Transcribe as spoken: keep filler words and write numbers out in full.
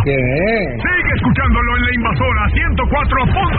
¿Qué? Sigue escuchándolo en La Invasora ciento cuatro punto